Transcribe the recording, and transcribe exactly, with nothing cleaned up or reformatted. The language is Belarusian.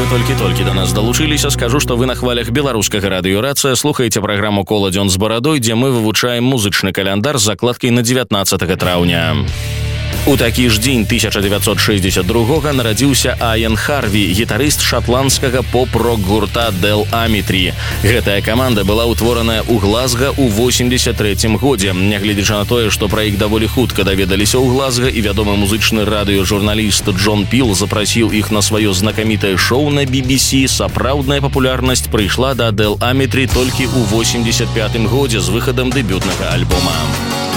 вы толькі-толькі до нас далучыліся, скажу, што вы на хвалях беларускага радыёрацыя слухаеце праграму «Кола дзён з барадой», дзе мы вывучаем музычны каляндар з закладкай на дзевятнаццатага траўня. У такі ж дзень тысяча дзевяцьсот шэсцьдзесят другога нарадзіўся Айен Харві, гітарыст шатландскага поп-рок гурта Del Amitry. Гэтая каманда была ўтвораная ў Глазга ў восемьдесят трэцім годзе. Нягледзячы на тое, што пра іх даволі хутка даведаліся ў Глазга, і вядомы музычны радыёжурналіст Джон Піл запрасіў іх на сваё знакамітае шоу на би би си, сапраўдная папулярнасць прыйшла да Del Amitry толькі ў восемьдесят пятым годзе з выхадам дэбютнага альбома.